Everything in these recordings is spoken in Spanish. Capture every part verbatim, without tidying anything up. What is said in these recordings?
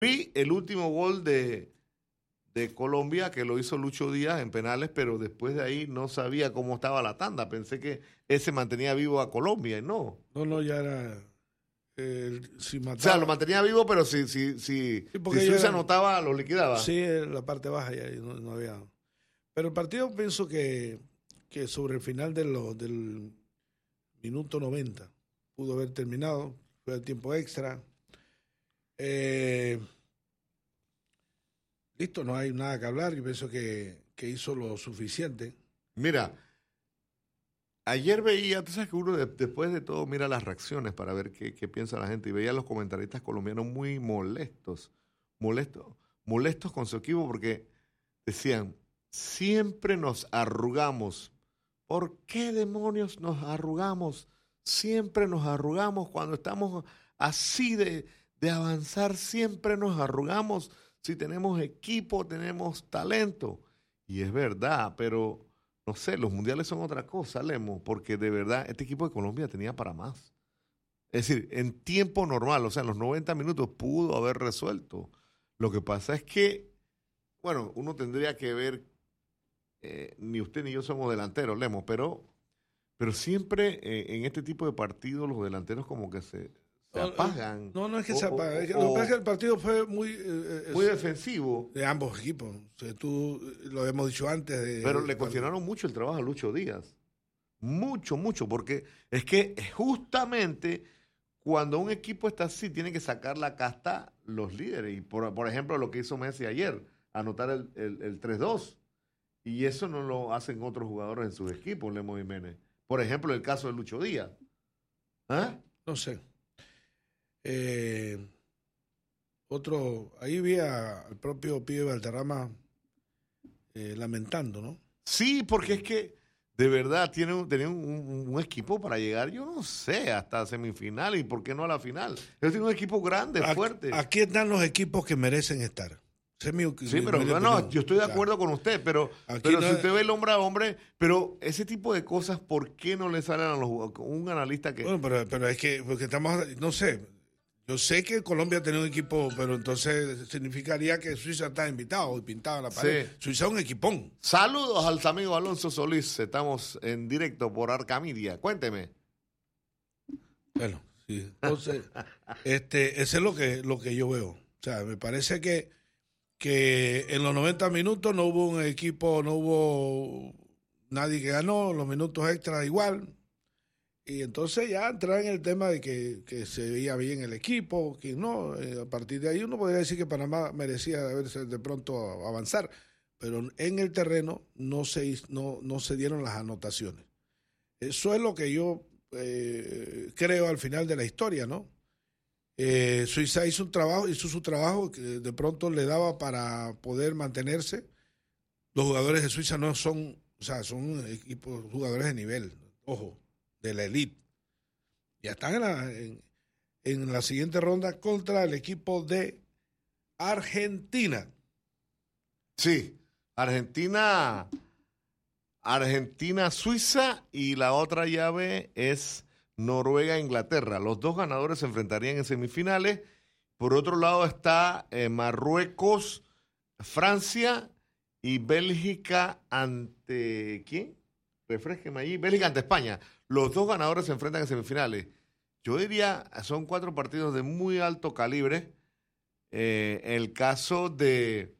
Vi el último gol de, de Colombia que lo hizo Lucho Díaz en penales, pero después de ahí no sabía cómo estaba la tanda. Pensé que ese mantenía vivo a Colombia y no. No, no, ya era... Eh, si mataba, o sea, lo mantenía vivo, pero si, si, si, sí, si porque Suiza era- anotaba, lo liquidaba. Sí, en la parte baja ya no, no había. Pero el partido pienso que, que sobre el final de lo, del minuto noventa pudo haber terminado, fue el tiempo extra. Eh, listo, no hay nada que hablar. Yo pienso que, que hizo lo suficiente. Mira, ayer veía, tú sabes que uno de- después de todo mira las reacciones para ver qué, qué piensa la gente y veía a los comentaristas colombianos muy molestos, molestos, molestos con su equipo porque decían, siempre nos arrugamos. ¿Por qué demonios nos arrugamos? Siempre nos arrugamos cuando estamos así de, de avanzar, siempre nos arrugamos si tenemos equipo, tenemos talento. Y es verdad, pero no sé, los mundiales son otra cosa, Lemo, porque de verdad este equipo de Colombia tenía para más. Es decir, en tiempo normal, o sea, en los noventa minutos pudo haber resuelto. Lo que pasa es que, bueno, uno tendría que ver, eh, ni usted ni yo somos delanteros, Lemo, pero, pero siempre eh, en este tipo de partidos los delanteros como que se, se No, apagan. No, no es que o, se o- apague. Es que o- lo que pasa es que el partido fue muy... eh, muy es- defensivo, de ambos equipos. O sea, tú eh, lo hemos dicho antes. De, pero le de- cuestionaron mucho el trabajo a Lucho Díaz. Mucho, mucho, porque es que justamente cuando un equipo está así, tiene que sacar la casta los líderes. Y por, por ejemplo, lo que hizo Messi ayer, anotar el, el, el tres dos. Y eso no lo hacen otros jugadores en sus equipos, Lemo Jiménez. Por ejemplo, el caso de Lucho Díaz. ¿Ah? No sé. Eh, otro, ahí vi a- al propio Pibe Valderrama eh, lamentando, ¿no? Sí, porque es que de verdad tiene un, tenía un, un- un equipo para llegar, yo no sé, hasta semifinal y por qué no a la final. Él tiene un equipo grande, Aquí- fuerte. Aquí están los equipos que merecen estar. Esa es mi- Sí, mi- pero mi no, no, opinión. yo estoy de O sea, acuerdo con usted, pero, aquí pero no si es- usted ve el hombre a hombre, pero ese tipo de cosas, ¿por qué no le salen a los jugadores? Un analista que... Bueno, pero, pero es que, porque estamos, no sé, yo sé que Colombia tenía un equipo, pero entonces significaría que Suiza está invitado y pintado en la pared. Sí. Suiza es un equipón. Saludos al amigo Alonso Solís, estamos en directo por Arcamidia, cuénteme. Bueno, sí. Entonces, este, ese es lo que, lo que yo veo. O sea, me parece que, que en los noventa minutos no hubo un equipo, no hubo nadie que ganó, los minutos extras igual. Y entonces ya entrar en el tema de que, que se veía bien el equipo, que no, eh, a partir de ahí uno podría decir que Panamá merecía haberse de pronto avanzar, pero en el terreno no se, hiz- no, no se dieron las anotaciones. Eso es lo que yo eh, creo al final de la historia, ¿no? Eh, Suiza hizo un trabajo, hizo su trabajo que de pronto le daba para poder mantenerse. Los jugadores de Suiza no son, o sea, son equipos, jugadores de nivel, ojo, de la elite. Ya están en la, en, en la siguiente ronda contra el equipo de Argentina. Sí, Argentina, Argentina, Suiza y la otra llave es Noruega, Inglaterra. Los dos ganadores se enfrentarían en semifinales. Por otro lado está eh, Marruecos, Francia y Bélgica ante ¿quién? Refresqueme allí. Bélgica ante España. Los dos ganadores se enfrentan en semifinales. Yo diría, son cuatro partidos de muy alto calibre. Eh, el caso de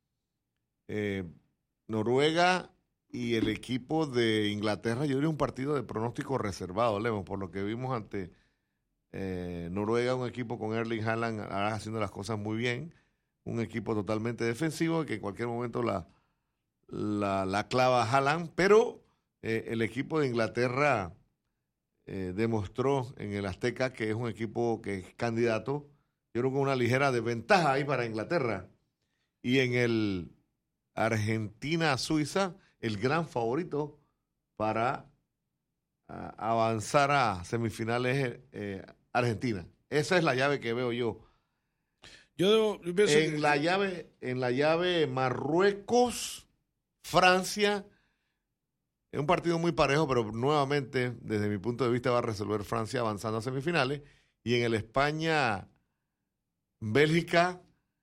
eh, Noruega y el equipo de Inglaterra, yo diría un partido de pronóstico reservado, Lemos, por lo que vimos ante eh, Noruega, un equipo con Erling Haaland ahora haciendo las cosas muy bien, un equipo totalmente defensivo que en cualquier momento la, la, la clava Haaland, pero eh, el equipo de Inglaterra eh, demostró en el Azteca que es un equipo que es candidato, yo creo que una ligera desventaja ahí para Inglaterra. Y en el Argentina-Suiza, el gran favorito para uh, avanzar a semifinales eh, Argentina. Esa es la llave que veo yo. Yo, yo pienso En que, la llave, en la llave Marruecos, Francia, es un partido muy parejo, pero nuevamente, desde mi punto de vista, va a resolver Francia avanzando a semifinales. Y en el España, Bélgica,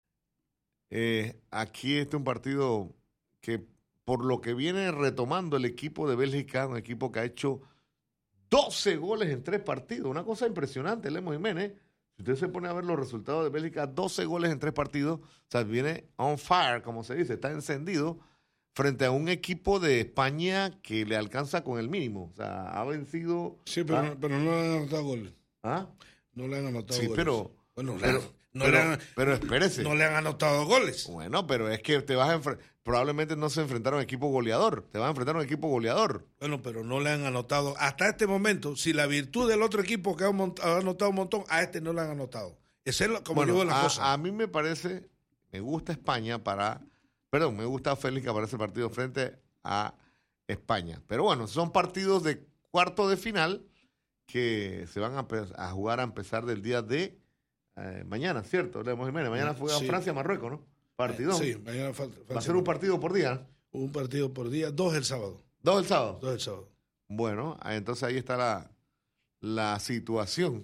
Eh, aquí este es un partido que, por lo que viene retomando el equipo de Bélgica, un equipo que ha hecho doce goles en tres partidos. Una cosa impresionante, Lemo Jiménez. Si usted se pone a ver los resultados de Bélgica, doce goles en tres partidos. O sea, viene on fire, como se dice, está encendido frente a un equipo de España que le alcanza con el mínimo. O sea, ha vencido... Sí, pero, a, no, pero no le han anotado goles. ¿Ah? No le han anotado sí, goles. pero... Bueno, pero, no, no pero, le han, pero espérese. No le han anotado goles. Bueno, pero es que te vas a enfrentar... Probablemente no se enfrentaron a un equipo goleador. Te vas a enfrentar a un equipo goleador. Bueno, pero no le han anotado. Hasta este momento, si la virtud del otro equipo que ha, mont- ha anotado un montón, a este no le han anotado. Ese es lo, como bueno, yo veo las a, cosas. a mí me parece... Me gusta España para... Perdón, me gusta Bélgica para ese partido frente a España. Pero bueno, son partidos de cuarto de final que se van a, a jugar a empezar del día de eh, mañana, ¿cierto? Lemos Jiménez. Mañana juega sí. Francia-Marruecos, ¿no? Partidón. Sí, mañana falta, falta, Va a ser un partido por día. Un partido por día, dos el sábado. ¿Dos el sábado? Dos el sábado. Bueno, entonces ahí está la, la situación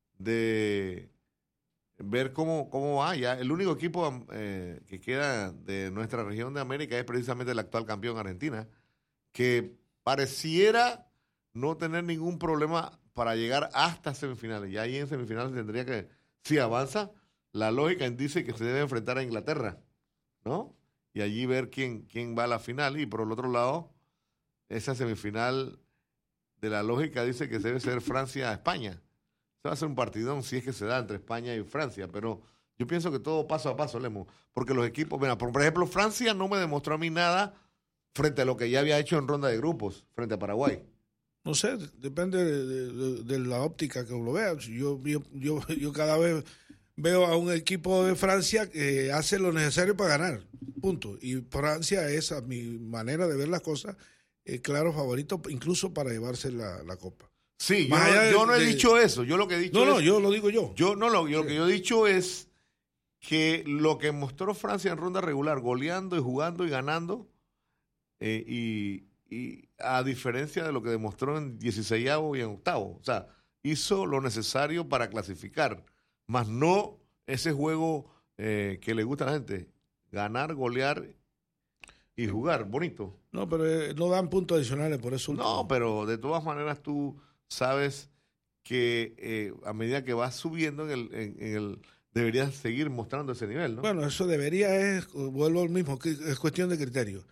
de ver cómo, cómo va. Ya el único equipo eh, que queda de nuestra región de América es precisamente el actual campeón Argentina, que pareciera no tener ningún problema para llegar hasta semifinales. Ya ahí en semifinales tendría que, si avanza, la lógica dice que se debe enfrentar a Inglaterra, ¿no? Y allí ver quién, quién va a la final. Y por el otro lado, esa semifinal de la lógica dice que debe ser Francia-España. Se va a ser un partidón si es que se da entre España y Francia, pero yo pienso que todo paso a paso, Lemo, porque los equipos, mira, por ejemplo, Francia no me demostró a mí nada frente a lo que ya había hecho en ronda de grupos, frente a Paraguay. No sé, depende de, de, de la óptica que uno vea. Yo, yo, yo, yo cada vez veo a un equipo de Francia que hace lo necesario para ganar, punto. Y Francia es, a mi manera de ver las cosas, eh, claro favorito, incluso para llevarse la, la copa. Sí, yo, no, yo no he de, dicho eso. Yo lo que he dicho no, es... No, no, yo lo digo yo. Yo no, lo, yo, sí. lo que yo he dicho es que lo que mostró Francia en ronda regular, goleando y jugando y ganando, eh, y, y a diferencia de lo que demostró en dieciseisavo y en octavo, o sea, hizo lo necesario para clasificar, más no ese juego eh, que le gusta a la gente, ganar, golear y jugar, bonito. No, pero eh, no dan puntos adicionales por eso. No, último. Pero de todas maneras tú sabes que eh, a medida que vas subiendo en el, en, en el deberías seguir mostrando ese nivel, ¿no? Bueno, eso debería es, vuelvo al mismo, que es cuestión de criterio.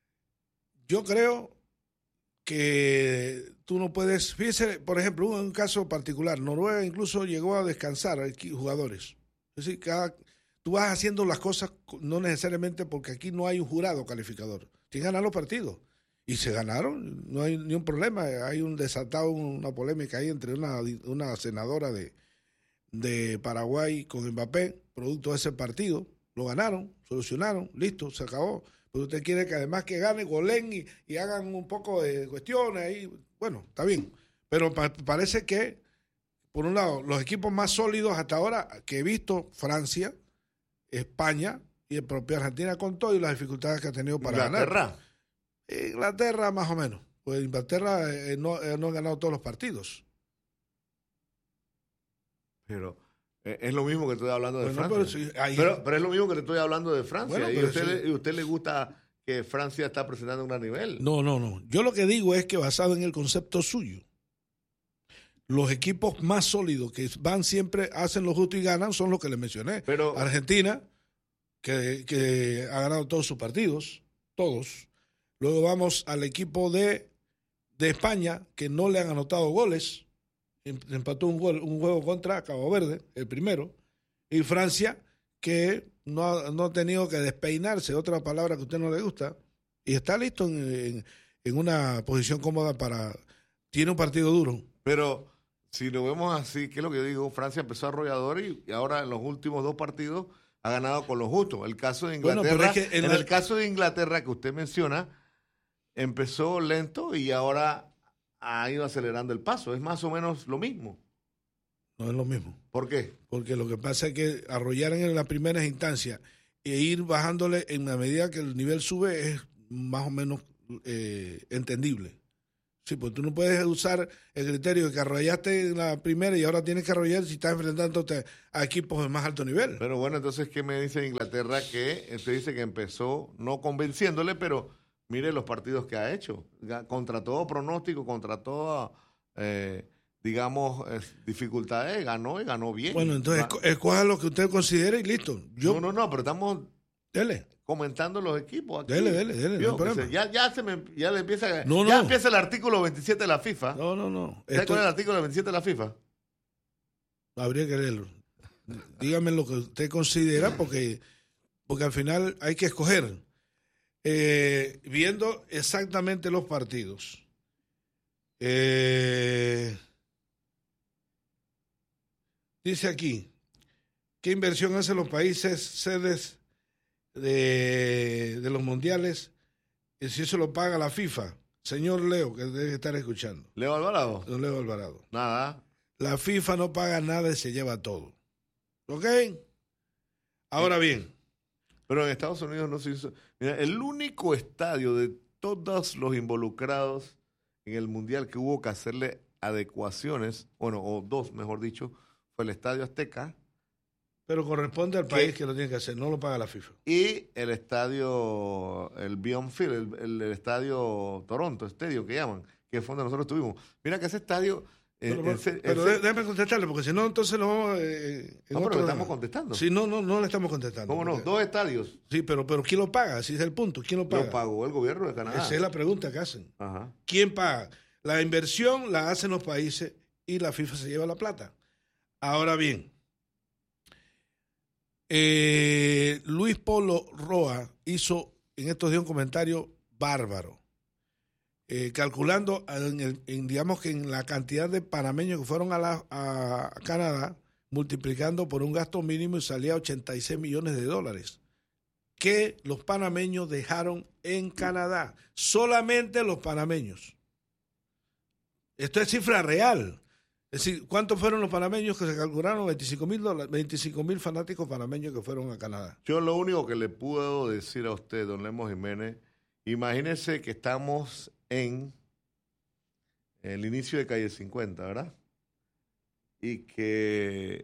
Yo creo que tú no puedes, fíjese, por ejemplo, un caso particular, Noruega incluso llegó a descansar a jugadores. Es decir, cada, tú vas haciendo las cosas no necesariamente porque aquí no hay un jurado calificador. Quien gana los partidos. Y se ganaron, no hay ni un problema. Hay un desatado, una polémica ahí entre una, una senadora de, de Paraguay con Mbappé, producto de ese partido. Lo ganaron, solucionaron, listo, se acabó. Pero usted quiere que además que gane, golen y, y hagan un poco de cuestiones ahí. Bueno, está bien. Pero pa- parece que, por un lado, los equipos más sólidos hasta ahora que he visto, Francia, España y el propio Argentina con todo y las dificultades que ha tenido para Inglaterra. ganar. Inglaterra más o menos. Pues Inglaterra eh, no, eh, no ha ganado todos los partidos. Pero eh, es lo mismo que estoy hablando de bueno, Francia. Pero, sí, ahí... pero, pero es lo mismo que le estoy hablando de Francia. Bueno, y, usted sí. le, y usted le gusta que Francia está presentando un gran nivel. No, no, no. Yo lo que digo es que basado en el concepto suyo, los equipos más sólidos que van siempre, hacen lo justo y ganan, son los que les mencioné. Pero, Argentina, que, que ha ganado todos sus partidos, todos. Luego vamos al equipo de, de España, que no le han anotado goles. Empató un, gol, un juego contra Cabo Verde, el primero. Y Francia, que no ha, no ha tenido que despeinarse, otra palabra que a usted no le gusta, y está listo en, en, en una posición cómoda para... Tiene un partido duro. Pero si lo vemos así, ¿qué es lo que yo digo? Francia empezó arrollador y, y ahora en los últimos dos partidos ha ganado con lo justo. El caso de Inglaterra, bueno, pero es que en, en la... el caso de Inglaterra que usted menciona, empezó lento y ahora ha ido acelerando el paso. Es más o menos lo mismo. No es lo mismo. ¿Por qué? Porque lo que pasa es que arrollar en las primeras instancias e ir bajándole en la medida que el nivel sube es más o menos eh, entendible. Sí, pues tú no puedes usar el criterio de que arrollaste en la primera y ahora tienes que arrollar si estás enfrentándote a equipos de más alto nivel. Pero bueno, entonces, ¿qué me dice Inglaterra? Que usted dice que empezó no convenciéndole, pero mire los partidos que ha hecho. Contra todo pronóstico, contra toda, eh, digamos, eh, dificultades, ganó y ganó bien. Bueno, entonces Va. escoja lo que usted considere y listo. Yo, no, no, no, pero estamos... Dele. Comentando los equipos aquí. Dele, dele, dele. No se, ya, ya, se me, ya le empieza, no, ya no. empieza el artículo veintisiete de la FIFA. No, no, no. ¿Sabes cuál es el artículo veintisiete de la FIFA? Habría que leerlo. Dígame lo que usted considera, porque, porque al final hay que escoger. Eh, viendo exactamente los partidos. Eh, dice aquí, ¿qué inversión hacen los países sedes De, de los mundiales, y si eso lo paga la FIFA? Señor Leo, que debe estar escuchando. Leo Alvarado. Don Leo Alvarado. Nada. La FIFA no paga nada y se lleva todo. ¿Ok? Ahora bien. Pero en Estados Unidos no se hizo. Mira, el único estadio de todos los involucrados en el mundial que hubo que hacerle adecuaciones, bueno, o dos, mejor dicho, fue el Estadio Azteca. Pero corresponde al país que lo tiene que hacer, no lo paga la FIFA. Y el estadio, el Beyond Field, el, el, el estadio Toronto, estadio que llaman, que fue donde nosotros estuvimos. Mira que ese estadio... Eh, pero ese, pero ese, déjame contestarle, porque si no, entonces lo vamos... Eh, no, pero le estamos contestando. Sí, no, no, no le estamos contestando. ¿Cómo no? Porque, dos estadios. Sí, pero, pero ¿quién lo paga? Ese es el punto. ¿Quién lo paga? Lo pagó el gobierno de Canadá. Esa es la pregunta que hacen. Ajá. ¿Quién paga? La inversión la hacen los países y la FIFA se lleva la plata. Ahora bien... Eh, Luis Polo Roa hizo en estos días un comentario bárbaro, eh, calculando en el, en, digamos que en la cantidad de panameños que fueron a, la, a Canadá, multiplicando por un gasto mínimo y salía ochenta y seis millones de dólares que los panameños dejaron en Canadá, solamente los panameños. Esto es cifra real. Es decir, ¿cuántos fueron los panameños que se calcularon? veinticinco mil dólares, veinticinco mil fanáticos panameños que fueron a Canadá. Yo lo único que le puedo decir a usted, don Lemos Jiménez, imagínese que estamos en el inicio de Calle cincuenta, ¿verdad? Y que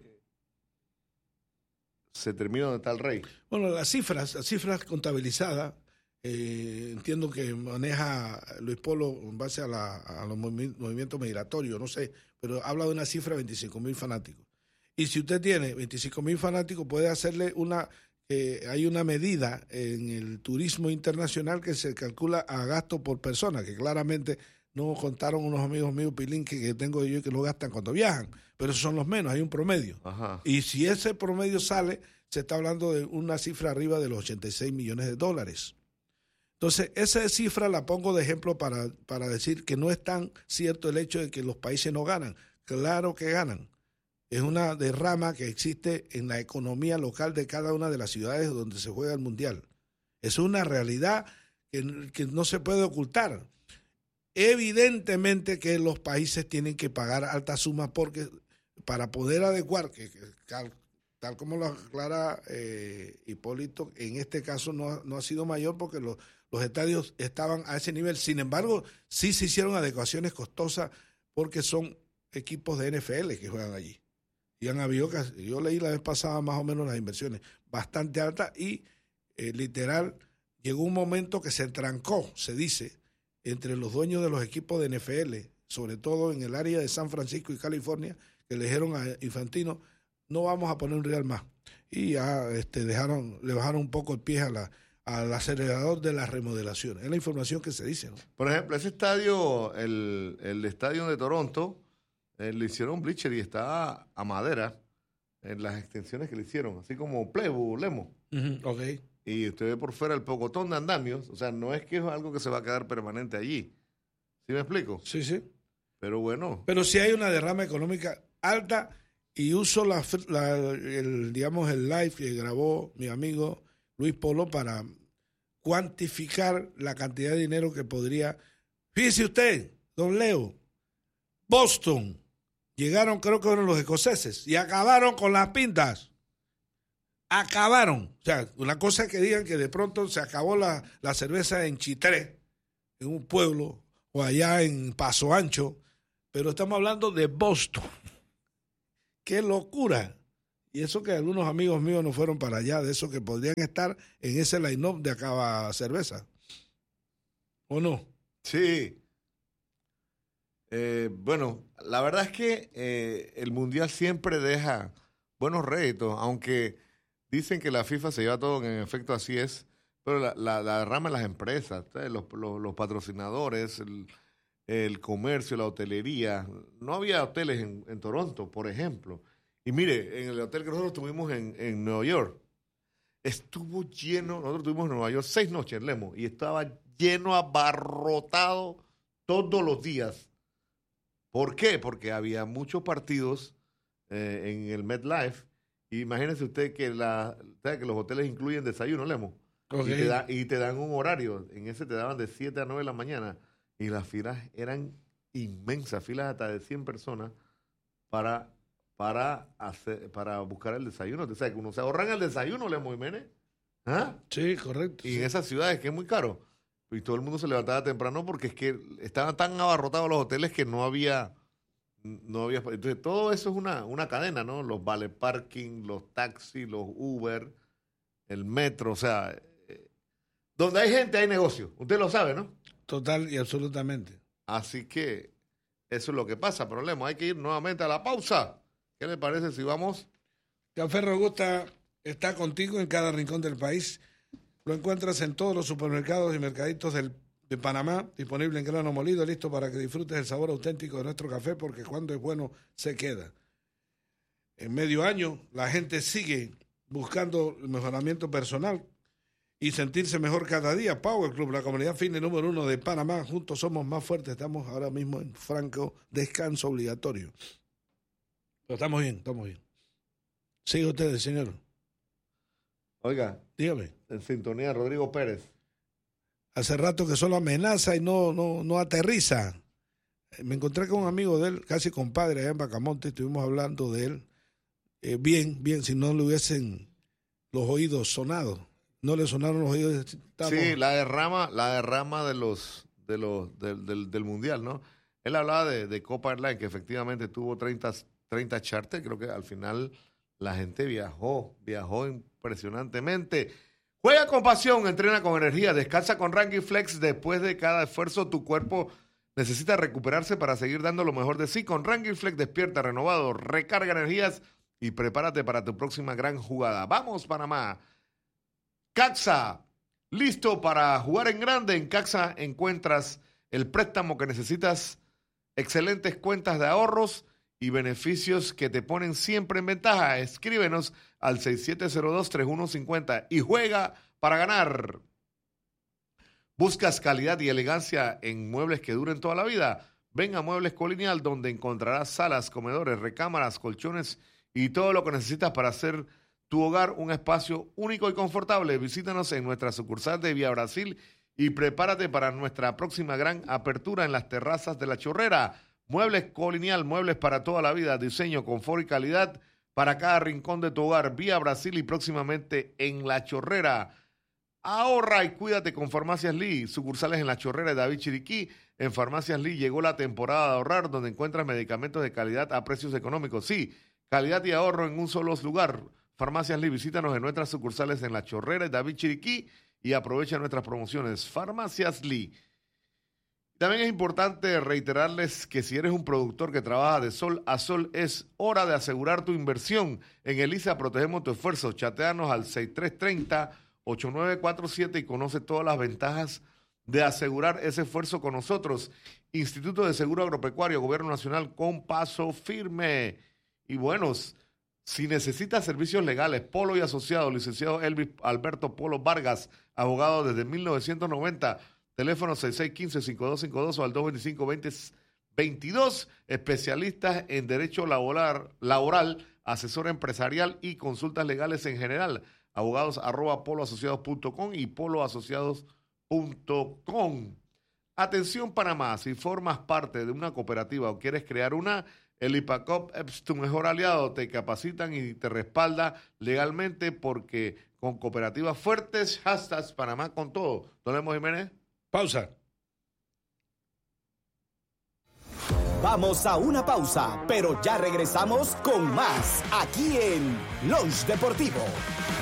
se termina donde está el rey. Bueno, las cifras, las cifras contabilizadas, eh, entiendo que maneja Luis Polo en base a, la, a los movi- movimientos migratorios, no sé, pero habla de una cifra de veinticinco mil fanáticos. Y si usted tiene veinticinco mil fanáticos, puede hacerle una, eh, hay una medida en el turismo internacional que se calcula a gasto por persona, que claramente no contaron unos amigos míos, Pilín, que, que tengo yo que lo gastan cuando viajan, pero esos son los menos, hay un promedio. Ajá. Y si ese promedio sale, se está hablando de una cifra arriba de los ochenta y seis millones de dólares. Entonces, esa cifra la pongo de ejemplo para, para decir que no es tan cierto el hecho de que los países no ganan. Claro que ganan. Es una derrama que existe en la economía local de cada una de las ciudades donde se juega el Mundial. Es una realidad que, que no se puede ocultar. Evidentemente que los países tienen que pagar altas sumas porque para poder adecuar, que, que tal, tal como lo aclara eh, Hipólito, en este caso no, no ha sido mayor porque los Los estadios estaban a ese nivel. Sin embargo, sí se hicieron adecuaciones costosas porque son equipos de N F L que juegan allí. Y han habido, yo leí la vez pasada más o menos las inversiones bastante altas y eh, literal llegó un momento que se entrancó, se dice, entre los dueños de los equipos de N F L, sobre todo en el área de San Francisco y California, que le dijeron a Infantino, no vamos a poner un real más. Y ya este, dejaron, le bajaron un poco el pie a la al acelerador de las remodelaciones. Es la información que se dice, ¿no? Por ejemplo, ese estadio, el, el estadio de Toronto, eh, le hicieron bleacher y está a madera en las extensiones que le hicieron, así como Plebu, Lemo. Uh-huh. Ok. Y usted ve por fuera el pocotón de andamios, o sea, no es que es algo que se va a quedar permanente allí. ¿Sí me explico? Sí, sí. Pero bueno. Pero sí hay una derrama económica alta y uso la, la el, digamos, el live que grabó mi amigo Luis Polo para cuantificar la cantidad de dinero que podría... Fíjese usted, don Leo, Boston, llegaron creo que fueron los escoceses y acabaron con las pintas. Acabaron. O sea, una cosa es que digan que de pronto se acabó la, la cerveza en Chitré, en un pueblo, o allá en Paso Ancho, pero estamos hablando de Boston. ¡Qué locura! Y eso que algunos amigos míos no fueron para allá, de esos que podrían estar en ese line-up de Acaba Cerveza. ¿O no? Sí. Eh, bueno, la verdad es que eh, el Mundial siempre deja buenos réditos, aunque dicen que la FIFA se lleva todo, en efecto así es, pero la, la, la derrama en las empresas, los, los, los patrocinadores, el, el comercio, la hotelería. No había hoteles en, en Toronto, por ejemplo. Y mire, en el hotel que nosotros tuvimos en, en Nueva York, estuvo lleno, nosotros tuvimos en Nueva York seis noches, Lemo, y estaba lleno, abarrotado todos los días. ¿Por qué? Porque había muchos partidos eh, en el MetLife. Y imagínense usted que, la, ¿sabe que los hoteles incluyen desayuno, Lemo. Okay. Y, te da, y te dan un horario. En ese te daban de siete a nueve de la mañana. Y las filas eran inmensas, filas hasta de cien personas para, para, hacer, para buscar el desayuno. O sea, que uno se ahorran el desayuno, Lemo Jiménez. ¿Ah? Sí, correcto. Y sí. en esas ciudades que es muy caro. Y todo el mundo se levantaba temprano porque es que estaban tan abarrotados los hoteles que no había, no había. Entonces todo eso es una, una cadena, ¿no? Los vale parking, los taxis, los Uber, el metro, o sea, eh, donde hay gente hay negocio. Usted lo sabe, ¿no? Total y absolutamente. Así que eso es lo que pasa, problema. Hay que ir nuevamente a la pausa. ¿Qué le parece si vamos? Café Robusta está contigo en cada rincón del país. Lo encuentras en todos los supermercados y mercaditos del, de Panamá, disponible en grano molido, listo para que disfrutes el sabor auténtico de nuestro café, porque cuando es bueno, se queda. En medio año, la gente sigue buscando el mejoramiento personal y sentirse mejor cada día. Power Club, la comunidad fitness número uno de Panamá, juntos somos más fuertes. Estamos ahora mismo en franco descanso obligatorio. Pero estamos bien, estamos bien. Sigue ustedes, señor. Oiga, dígame. En sintonía, Rodrigo Pérez. Hace rato que solo amenaza y no, no, no aterriza. Me encontré con un amigo de él, casi compadre, allá en Bacamonte, estuvimos hablando de él. Eh, bien, bien, si no le hubiesen los oídos sonado. No le sonaron los oídos. Estamos... Sí, la derrama, la derrama de los, de los, del, del, del Mundial, ¿no? Él hablaba de, de Copa Airlines, que efectivamente tuvo treinta, treinta charters. Creo que al final la gente viajó, viajó impresionantemente. Juega con pasión, entrena con energía, descansa con Ranking Flex. Después de cada esfuerzo, tu cuerpo necesita recuperarse para seguir dando lo mejor de sí. Con Ranking Flex despierta renovado, recarga energías y prepárate para tu próxima gran jugada. ¡Vamos, Panamá! Caxa, listo para jugar en grande. En Caxa encuentras el préstamo que necesitas, excelentes cuentas de ahorros y beneficios que te ponen siempre en ventaja. Escríbenos al seis siete cero dos, tres uno cinco cero y juega para ganar. ¿Buscas calidad y elegancia en muebles que duren toda la vida? Ven a Muebles Colonial, donde encontrarás salas, comedores, recámaras, colchones y todo lo que necesitas para hacer tu hogar un espacio único y confortable. Visítanos en nuestra sucursal de Vía Brasil y prepárate para nuestra próxima gran apertura en las terrazas de La Chorrera. Muebles Colonial, muebles para toda la vida, diseño, confort y calidad para cada rincón de tu hogar. Vía Brasil y próximamente en La Chorrera. Ahorra y cuídate con Farmacias Lee, sucursales en La Chorrera de David Chiriquí. En Farmacias Lee llegó la temporada de ahorrar, donde encuentras medicamentos de calidad a precios económicos. Sí, calidad y ahorro en un solo lugar. Farmacias Lee, visítanos en nuestras sucursales en La Chorrera de David Chiriquí y aprovecha nuestras promociones. Farmacias Lee. También es importante reiterarles que si eres un productor que trabaja de sol a sol, es hora de asegurar tu inversión. En Elisa protegemos tu esfuerzo. Chateanos al seis tres tres cero, ocho nueve cuatro siete y conoce todas las ventajas de asegurar ese esfuerzo con nosotros. Instituto de Seguro Agropecuario, Gobierno Nacional con paso firme. Y buenos, si necesitas servicios legales, Polo y Asociados, licenciado Elvis Alberto Polo Vargas, abogado desde mil novecientos noventa, teléfono seis seis uno cinco, cinco dos cinco dos o al dos dos cinco, dos cero dos dos, especialistas en derecho laboral, laboral, asesor empresarial y consultas legales en general. Abogados arroba poloasociados punto com y poloasociados punto com. Atención Panamá, si formas parte de una cooperativa o quieres crear una, el IPACOP es tu mejor aliado. Te capacitan y te respalda legalmente porque con cooperativas fuertes, hashtags Panamá con todo. ¿Don Lemos Jiménez? Pausa. Vamos a una pausa, pero ya regresamos con más aquí en Lunch Deportivo.